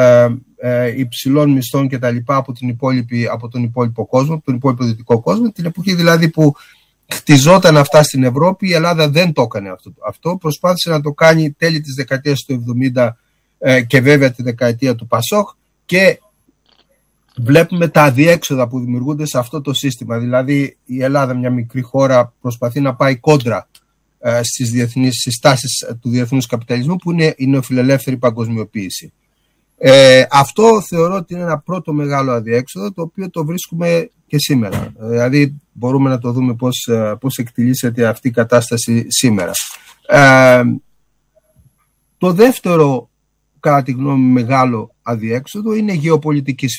υψηλών μισθών κτλ. Από τον υπόλοιπο κόσμο, από τον υπόλοιπο δυτικό κόσμο, την εποχή δηλαδή που χτιζόταν αυτά στην Ευρώπη. Η Ελλάδα δεν το έκανε αυτό. Προσπάθησε να το κάνει τέλη της δεκαετίας του 70 και βέβαια τη δεκαετία του Πασόκ, και βλέπουμε τα αδιέξοδα που δημιουργούνται σε αυτό το σύστημα. Δηλαδή η Ελλάδα, μια μικρή χώρα, προσπαθεί να πάει κόντρα στις τάσεις του διεθνούς καπιταλισμού, που είναι η νεοφιλελεύθερη παγκοσμιοποίηση. Αυτό θεωρώ ότι είναι ένα πρώτο μεγάλο αδιέξοδο, το οποίο το βρίσκουμε και σήμερα. Δηλαδή μπορούμε να το δούμε πώς εκτιλήσεται αυτή η κατάσταση σήμερα. Το δεύτερο, κατά τη γνώμη μου, μεγάλο αδιέξοδο είναι γεωπολιτικής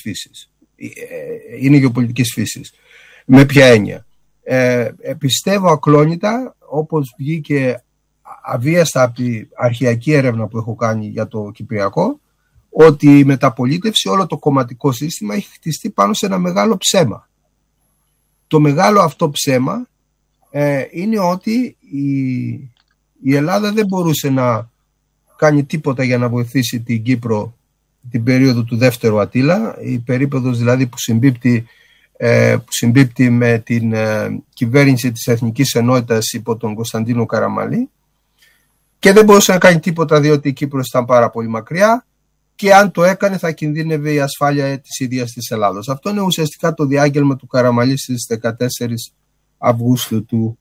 φύσης. Με ποια έννοια? Πιστεύω ακλόνητα, όπως βγήκε αβίαστα από την αρχαιακή έρευνα που έχω κάνει για το Κυπριακό, ότι η μεταπολίτευση, όλο το κομματικό σύστημα έχει χτιστεί πάνω σε ένα μεγάλο ψέμα. Το μεγάλο αυτό ψέμα είναι ότι η Ελλάδα δεν μπορούσε να κάνει τίποτα για να βοηθήσει την Κύπρο την περίοδο του δεύτερου Ατήλα, η περίποδος δηλαδή που συμπίπτει με την κυβέρνηση της Εθνικής Ενότητας υπό τον Κωνσταντίνο Καραμανλή, και δεν μπορούσε να κάνει τίποτα διότι η Κύπρος ήταν πάρα πολύ μακριά, και αν το έκανε θα κινδύνευε η ασφάλεια της ίδιας της Ελλάδος. Αυτό είναι ουσιαστικά το διάγγελμα του Καραμανλή στις 15 Αυγούστου του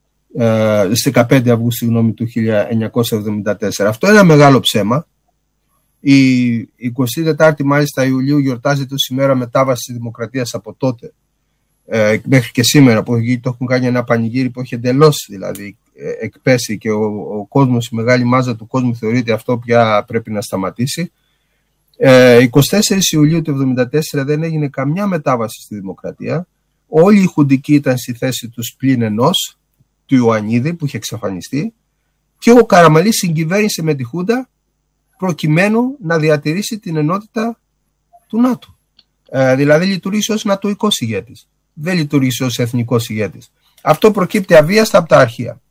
1974. Αυτό είναι ένα μεγάλο ψέμα. Η 24η μάλιστα Ιουλίου γιορτάζεται ως ημέρα μετάβασης της δημοκρατίας από τότε μέχρι και σήμερα, που το έχουν κάνει ένα πανηγύρι που έχει εντελώς δηλαδή εκπέσει, και ο κόσμος, η μεγάλη μάζα του κόσμου θεωρεί ότι αυτό πια πρέπει να σταματήσει. 24 Ιουλίου του 1974 δεν έγινε καμιά μετάβαση στη δημοκρατία. Όλοι οι χουντικοί ήταν στη θέση τους πλην ενός, του Ιωαννίδη που είχε εξαφανιστεί, και ο Καραμανλής συγκυβέρνησε με τη Χούντα προκειμένου να διατηρήσει την ενότητα του ΝΑΤΟ. Δηλαδή λειτουργήσε ως νατοικός ηγέτης, δεν λειτουργήσε ως εθνικός ηγέτης. Αυτό προκύπτει αβίαστα από τα αρχεία.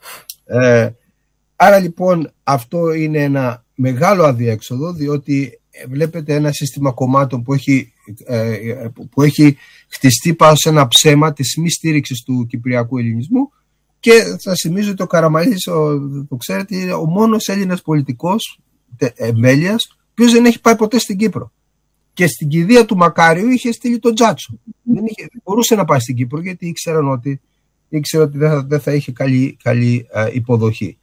Άρα λοιπόν αυτό είναι ένα μεγάλο αδιέξοδο, διότι βλέπετε ένα σύστημα κομμάτων που έχει χτιστεί πάνω σε ένα ψέμα της μη στήριξης του κυπριακού ελληνισμού, και θα θυμίζω ότι ο Καραμανλής, το ξέρετε, είναι ο μόνος Έλληνας πολιτικός εμβέλειας ο οποίος δεν έχει πάει ποτέ στην Κύπρο. Και στην κηδεία του Μακάριου είχε στείλει τον Τζάτσο. Δεν μπορούσε να πάει στην Κύπρο, γιατί ήξερε ότι δεν θα είχε καλή υποδοχή.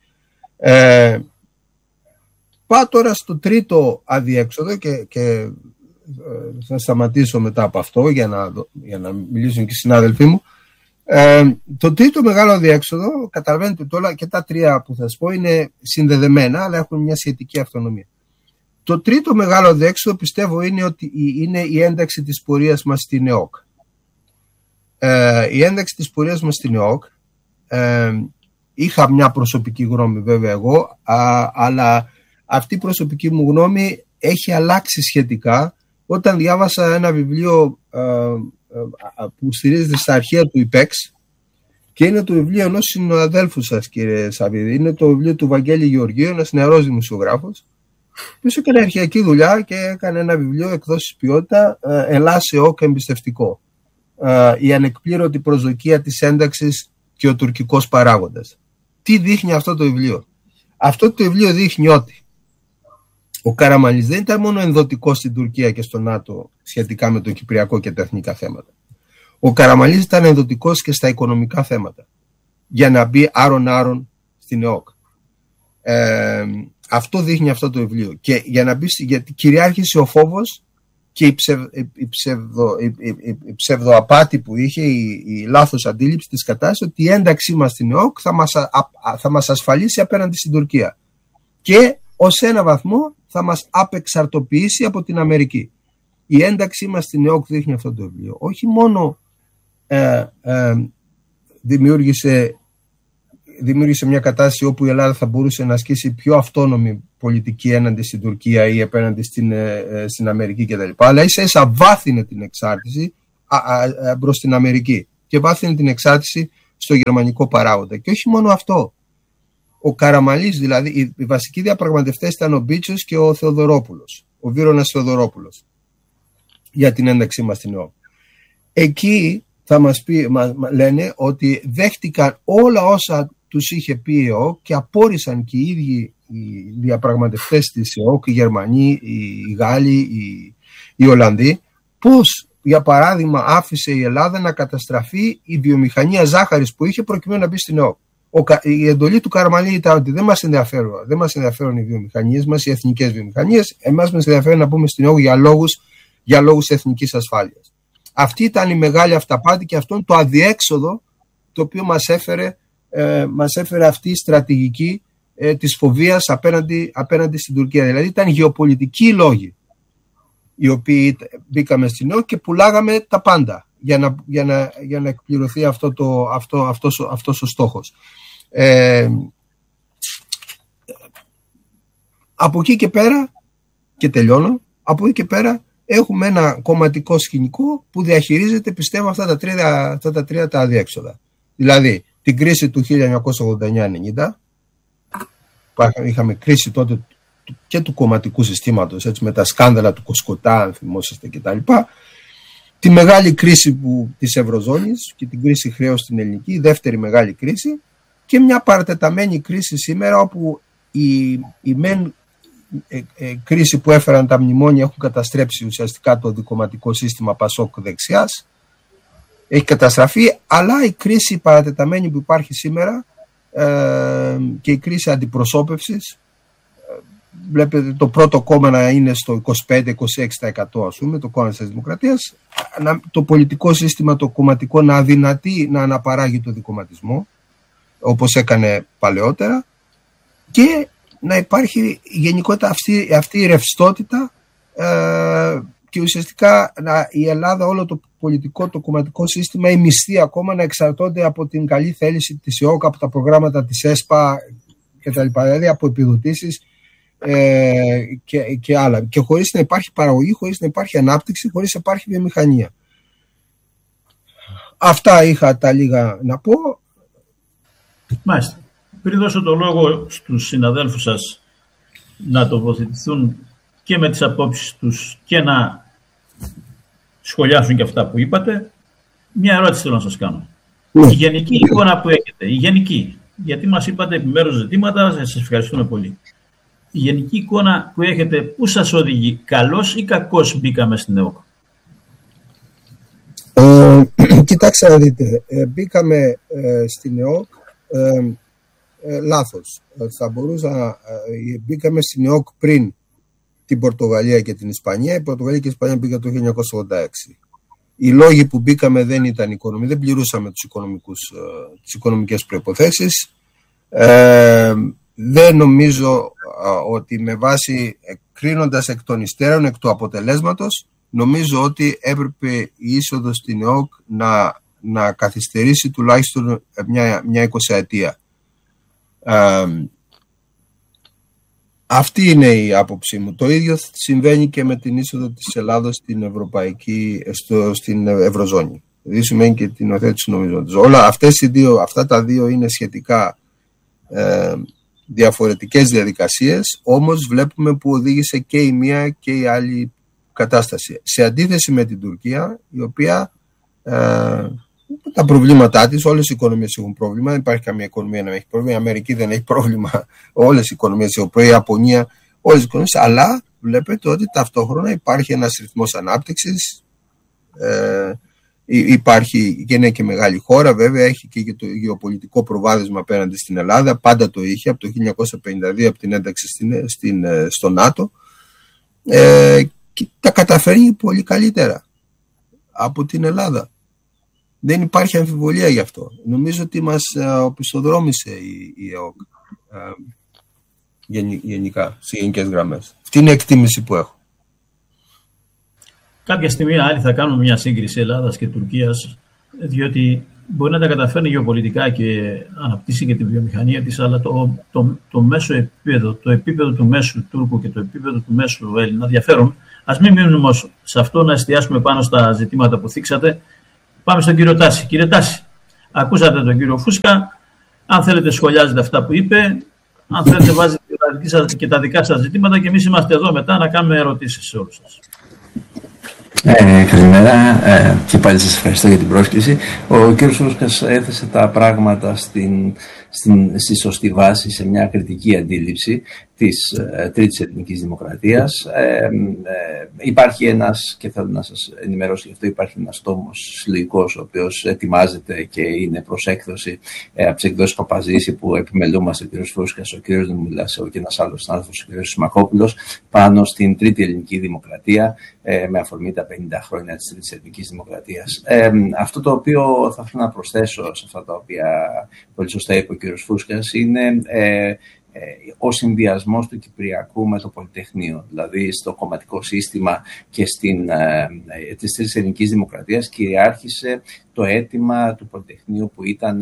Πάω τώρα στο τρίτο αδιέξοδο και θα σταματήσω μετά από αυτό για να μιλήσουν και οι συνάδελφοί μου. Το τρίτο μεγάλο αδιέξοδο, καταλαβαίνετε τώρα, και τα τρία που θα σας πω είναι συνδεδεμένα, αλλά έχουν μια σχετική αυτονομία. Το τρίτο μεγάλο αδιέξοδο πιστεύω είναι η ένταξη της πορείας μας στην ΕΟΚ. Η ένταξη της πορείας μας στην ΕΟΚ, είχα μια προσωπική γνώμη βέβαια εγώ, αλλά αυτή η προσωπική μου γνώμη έχει αλλάξει σχετικά όταν διάβασα ένα βιβλίο που στηρίζεται στα αρχαία του ΙΠΕΞ, και είναι το βιβλίο ενός συναδέλφου σας, κύριε Σαββίδη. Είναι το βιβλίο του Βαγγέλη Γεωργίου, ένας νεαρός δημοσιογράφος, που έκανε αρχαιακή δουλειά και έκανε ένα βιβλίο εκδόσεις ποιότητα, Ελλάς ΕΟΚ εμπιστευτικό. Η ανεκπλήρωτη προσδοκία της ένταξης και ο τουρκικός παράγοντας. Τι δείχνει αυτό το βιβλίο? Αυτό το βιβλίο δείχνει ότι ο Καραμανλής δεν ήταν μόνο ενδοτικός στην Τουρκία και στο ΝΑΤΟ σχετικά με το κυπριακό και τα εθνικά θέματα. Ο Καραμανλής ήταν ενδοτικός και στα οικονομικά θέματα, για να μπει άρον-άρον στην ΕΟΚ. Αυτό δείχνει αυτό το βιβλίο. Και για να μπει, γιατί κυριάρχησε ο φόβος και η ψευδοαπάτη που είχε, η λάθος αντίληψη της κατάστασης, ότι η ένταξή μας στην ΕΟΚ θα μας ασφαλίσει απέναντι στην Τουρκία. Και ως ένα βαθμό θα μας απεξαρτοποιήσει από την Αμερική. Η ένταξή μας στην ΕΟΚ δείχνει αυτό το βιβλίο. Όχι μόνο δημιούργησε μια κατάσταση όπου η Ελλάδα θα μπορούσε να ασκήσει πιο αυτόνομη πολιτική έναντι στην Τουρκία ή απέναντι στην Αμερική κτλ. Αλλά ίσα-ίσα βάθινε την εξάρτηση προς την Αμερική και βάθινε την εξάρτηση στο γερμανικό παράγοντα. Και όχι μόνο αυτό. Ο Καραμανλής, δηλαδή, οι βασικοί διαπραγματευτές ήταν ο Μπίτσος και ο Θεοδωρόπουλος, ο Βίρονας Θεοδωρόπουλος, για την ένταξή μας στην ΕΟΚ. Εκεί θα μας λένε ότι δέχτηκαν όλα όσα τους είχε πει η ΕΟΚ και απόρρισαν και οι ίδιοι οι διαπραγματευτές της ΕΟΚ, οι Γερμανοί, οι Γάλλοι, οι Ολλανδοί, πώς, για παράδειγμα, άφησε η Ελλάδα να καταστραφεί η βιομηχανία ζάχαρης που είχε προκειμένου να μπει στην ΕΟΚ. Η εντολή του Καραμανλή ήταν ότι δεν μας ενδιαφέρουν οι βιομηχανίες μας, οι εθνικές βιομηχανίες. Εμάς μας ενδιαφέρει να μπούμε στην ΕΟΚ για λόγους εθνικής ασφάλειας. Αυτή ήταν η μεγάλη αυταπάτη και αυτό είναι το αδιέξοδο το οποίο μας έφερε αυτή η στρατηγική της φοβίας απέναντι στην Τουρκία. Δηλαδή ήταν γεωπολιτικοί λόγοι οι οποίοι μπήκαμε στην ΕΟΚ και πουλάγαμε τα πάντα για να εκπληρωθεί αυτός ο στόχος. Από εκεί και πέρα, και τελειώνω, από εκεί και πέρα έχουμε ένα κομματικό σκηνικό που διαχειρίζεται, πιστεύω, αυτά τα τρία τα αδιέξοδα. Δηλαδή την κρίση του 1989-90, είχαμε κρίση τότε και του κομματικού συστήματος, έτσι, με τα σκάνδαλα του Κοσκοτά, αν θυμόσαστε, κτλ. Τη μεγάλη κρίση της Ευρωζώνης και την κρίση χρέους στην ελληνική, η δεύτερη μεγάλη κρίση, και μια παρατεταμένη κρίση σήμερα, όπου η μεν κρίση που έφεραν τα μνημόνια έχουν καταστρέψει ουσιαστικά το δικομματικό σύστημα Πασόκ δεξιάς, έχει καταστραφεί, αλλά η κρίση παρατεταμένη που υπάρχει σήμερα και η κρίση αντιπροσώπευσης, βλέπετε το πρώτο κόμμα να είναι στο 25-26%, ας πούμε, το κόμμα της Δημοκρατίας, το πολιτικό σύστημα, το κομματικό, να αδυνατεί να αναπαράγει το δικομματισμό όπως έκανε παλαιότερα, και να υπάρχει γενικότερα αυτή η ρευστότητα και ουσιαστικά η Ελλάδα, όλο το πολιτικό, το κομματικό σύστημα, οι μισθοί ακόμα να εξαρτώνται από την καλή θέληση της ΕΟΚ, από τα προγράμματα της ΕΣΠΑ κτλ. Δηλαδή από επιδοτήσεις και άλλα. Και χωρίς να υπάρχει παραγωγή, χωρίς να υπάρχει ανάπτυξη, χωρίς να υπάρχει βιομηχανία. Αυτά είχα τα λίγα να πω. Μάλιστα. Πριν δώσω το λόγο στους συναδέλφους σας να τοποθετηθούν και με τις απόψεις τους και να σχολιάσουν και αυτά που είπατε. Μια ερώτηση θέλω να σας κάνω. Η γενική εικόνα που έχετε, η γενική, γιατί μας είπατε επιμέρους ζητήματα, σας ευχαριστούμε πολύ. Η γενική εικόνα που έχετε, πού σας οδηγεί, καλώς ή κακώς μπήκαμε στην ΕΟΚ? Κοιτάξτε να δείτε, μπήκαμε στην ΕΟΚ λάθος. Θα μπορούσα, μπήκαμε στην ΕΟΚ πριν την Πορτογαλία και την Ισπανία. Η Πορτογαλία και η Ισπανία μπήκαν το 1986. Οι λόγοι που μπήκαμε δεν ήταν οικονομικοί, δεν πληρούσαμε τις οικονομικές προϋποθέσεις. Δεν νομίζω ότι με βάση, κρίνοντας εκ των υστέρων, εκ του αποτελέσματος, νομίζω ότι έπρεπε η είσοδος στην ΕΟΚ να καθυστερήσει τουλάχιστον μια 20ετία. Αυτή είναι η άποψή μου. Το ίδιο συμβαίνει και με την είσοδο της Ελλάδος στην Ευρωζώνη. Δηλαδή σημαίνει και την οθέτηση του νομίσματος. Αυτά τα δύο είναι σχετικά διαφορετικές διαδικασίες, όμως βλέπουμε που οδήγησε και η μία και η άλλη κατάσταση. Σε αντίθεση με την Τουρκία, η οποία τα προβλήματά της, όλες οι οικονομίες έχουν πρόβλημα, δεν υπάρχει καμία οικονομία να έχει πρόβλημα, η Αμερική δεν έχει πρόβλημα, όλες οι οικονομίες, η Ευρωπαϊκή, η Ιαπωνία, όλες οι οικονομίες, αλλά βλέπετε ότι ταυτόχρονα υπάρχει ένας ρυθμός ανάπτυξης, υπάρχει και είναι και μεγάλη χώρα, βέβαια έχει και το γεωπολιτικό προβάδισμα απέναντι στην Ελλάδα, πάντα το είχε από το 1952, από την ένταξη στο ΝΑΤΟ, και τα καταφέρνει πολύ καλύτερα από την Ελλάδα. Δεν υπάρχει αμφιβολία γι' αυτό. Νομίζω ότι μας οπισθοδρόμησε η ΕΟΚ γενικά, σε γενικές γραμμές. Αυτή είναι η εκτίμηση που έχω. Κάποια στιγμή άλλοι θα κάνουμε μια σύγκριση Ελλάδας και Τουρκίας, διότι μπορεί να τα καταφέρνει γεωπολιτικά και αναπτύσσει και τη βιομηχανία της, αλλά το μέσο επίπεδο, το επίπεδο του μέσου Τούρκου και το επίπεδο του μέσου Έλληνα διαφέρουν. Ας μην μείνουμε όμως σε αυτό, να εστιάσουμε πάνω στα ζητήματα που θίξατε. Πάμε στον κύριο Τάση. Κύριε Τάση, ακούσατε τον κύριο Φούσκα. Αν θέλετε σχολιάζετε αυτά που είπε. Αν θέλετε βάζετε και τα δικά σας ζητήματα και εμείς είμαστε εδώ μετά να κάνουμε ερωτήσεις σε όλους σας. Καλημέρα και πάλι σας ευχαριστώ για την πρόσκληση. Ο κ. Φούσκας έθεσε τα πράγματα στη σωστή βάση, σε μια κριτική αντίληψη της Τρίτης Ελληνικής Δημοκρατίας. Υπάρχει ένας, και θέλω να σας ενημερώσω γι' αυτό, υπάρχει ένας τόμος συλλογικός ο οποίος ετοιμάζεται και είναι προς έκδοση από τις εκδόσεις Παπαζήση, που επιμελούμαστε ο κ. Φούσκας, ο κ. Νομουλάς και ένας άλλος συνάδελφος, ο κ. Σιμακόπουλος, πάνω στην Τρίτη Ελληνική Δημοκρατία, με αφορμή τα 50 χρόνια της Τρίτης Ελληνικής Δημοκρατίας. Αυτό το οποίο θα ήθελα να προσθέσω σε αυτά τα οποία πολύ σωστά είπε ο κ. Φούσκας είναι ο συνδυασμός του Κυπριακού με το Πολυτεχνείο. Δηλαδή στο κομματικό σύστημα και της Τρίτης Ελληνικής Δημοκρατίας κυριάρχησε το αίτημα του Πολυτεχνείου, που ήταν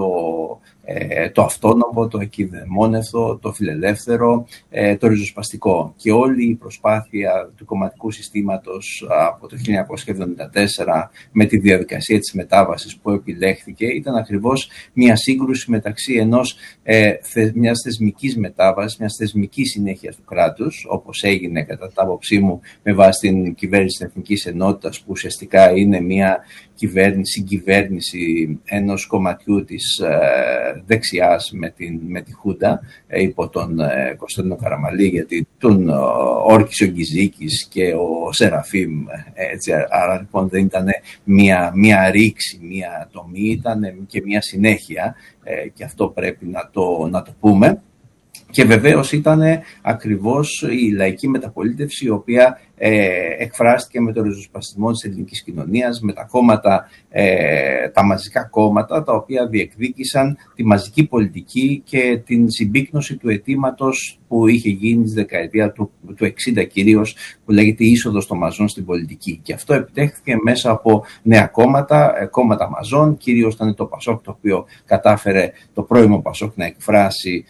το αυτόνομο, το εκειδαιμόνευτο, το φιλελεύθερο, το ριζοσπαστικό. Και όλη η προσπάθεια του κομματικού συστήματος από το 1974 με τη διαδικασία της μετάβασης που επιλέχθηκε ήταν ακριβώς μια σύγκρουση μεταξύ μιας θεσμικής μετάβασης, μιας θεσμικής συνέχειας του κράτους, όπως έγινε κατά την άποψή μου με βάση την κυβέρνηση της Εθνικής Ενότητας, που ουσιαστικά είναι μια συγκυβέρνηση ενός κομματιού της δεξιάς με τη Χούντα υπό τον Κωνσταντίνο Καραμαλή, γιατί τον όρκησε ο Γκυζίκης και ο Σεραφείμ, έτσι, άρα λοιπόν δεν ήταν μια ρήξη, μια τομή, ήταν και μια συνέχεια, και αυτό πρέπει να το πούμε. Και βεβαίως ήταν ακριβώς η λαϊκή μεταπολίτευση, η οποία εκφράστηκε με το ριζοσπαστισμό της ελληνικής κοινωνίας, με τα κόμματα, τα μαζικά κόμματα, τα οποία διεκδίκησαν τη μαζική πολιτική και την συμπίκνωση του αιτήματος που είχε γίνει στη δεκαετία του 60 κυρίως, που λέγεται είσοδος των μαζών στην πολιτική. Και αυτό επιτέχθηκε μέσα από νέα κόμματα μαζών, κυρίως ήταν το Πασόκ, το οποίο κατάφερε, το πρώιμο Πασόκ, να εκφράσει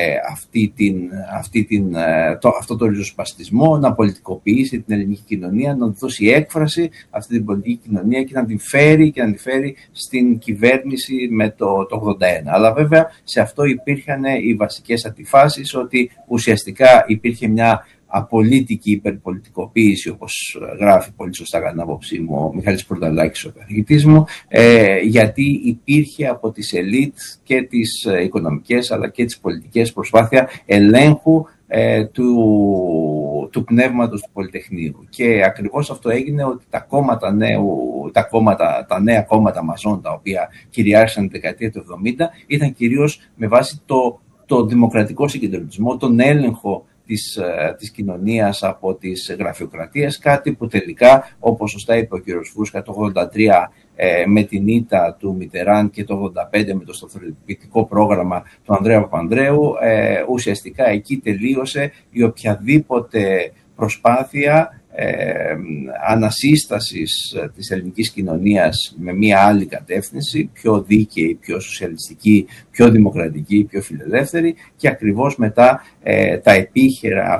αυτό το ριζοσπαστισμό, να πολιτικοποιήσει την ελληνική κοινωνία, να δώσει έκφραση αυτή την πολιτική κοινωνία και να την φέρει στην κυβέρνηση με το 81. Αλλά βέβαια σε αυτό υπήρχαν οι βασικές αντιφάσεις, ότι ουσιαστικά υπήρχε μια απολύτικη υπερπολιτικοποίηση, όπως γράφει πολύ σωστά κατά την άποψή μου ο Μιχάλης Πορταλάκης, ο καθηγητής μου, γιατί υπήρχε από τις ελίτ και τις οικονομικές αλλά και τις πολιτικές προσπάθεια ελέγχου του πνεύματος του Πολυτεχνείου. Και ακριβώς αυτό έγινε, ότι τα νέα κόμματα μαζών, τα οποία κυριάρχησαν τη δεκαετία του 70, ήταν κυρίως με βάση το δημοκρατικό συγκεντρωτισμό, τον έλεγχο της κοινωνίας από τις γραφειοκρατίες, κάτι που τελικά, όπως σωστά είπε ο κ. Φούσκα, το 1983 με την ήττα του Μιτεράν και το 1985 με το σταθεροποιητικό πρόγραμμα του Ανδρέα Παπανδρέου, ουσιαστικά εκεί τελείωσε η οποιαδήποτε προσπάθεια ανασύστασης της ελληνικής κοινωνίας με μια άλλη κατεύθυνση, πιο δίκαιη, πιο σοσιαλιστική, πιο δημοκρατική, πιο φιλελεύθερη, και ακριβώς μετά τα επίχειρα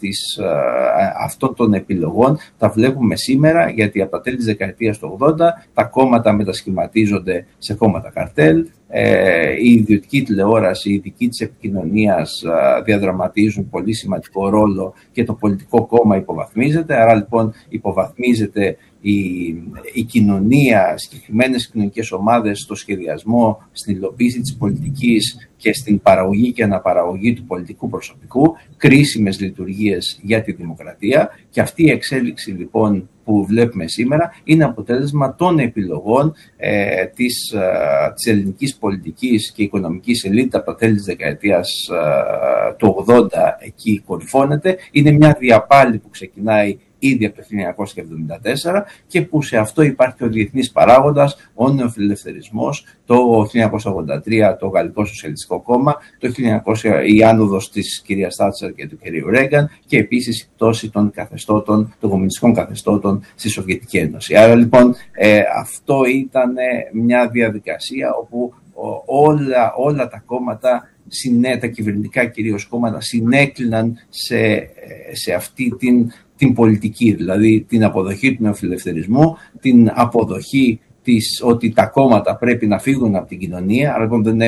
αυτών των επιλογών τα βλέπουμε σήμερα, γιατί από τα τέλη της δεκαετίας του 80 τα κόμματα μετασχηματίζονται σε κόμματα καρτέλ, η ιδιωτική τηλεόραση, οι ειδικοί της επικοινωνίας διαδραματίζουν πολύ σημαντικό ρόλο και το πολιτικό κόμμα υποβαθμίζεται. Άρα λοιπόν υποβαθμίζεται η κοινωνία, συγκεκριμένες κοινωνικές ομάδες στο σχεδιασμό, στην υλοποίηση της πολιτικής και στην παραγωγή και αναπαραγωγή του πολιτικού προσωπικού, κρίσιμες λειτουργίες για τη δημοκρατία. Και αυτή η εξέλιξη λοιπόν που βλέπουμε σήμερα είναι αποτέλεσμα των επιλογών της ελληνικής πολιτικής και οικονομικής ελίτ από τα τέλη της δεκαετίας του 80, εκεί κορυφώνεται. Είναι μια διαπάλη που ξεκινάει ήδη από το 1974 και που σε αυτό υπάρχει ο διεθνής παράγοντας, ο νεοφιλελευθερισμός, το 1983 το Γαλλικό Σοσιαλιστικό Κόμμα, το 1900 η άνοδος της κυρίας Θάτσερ και του κυρίου Ρέγκαν και επίσης η πτώση των κομμουνιστικών καθεστώτων στη Σοβιετική Ένωση. Άρα λοιπόν αυτό ήταν μια διαδικασία όπου όλα τα κόμματα, τα κυβερνητικά κυρίως κόμματα, συνέκλυναν σε αυτή την πολιτική, δηλαδή την αποδοχή του νεοφιλελευθερισμού, την αποδοχή ότι τα κόμματα πρέπει να φύγουν από την κοινωνία, αλλά δεν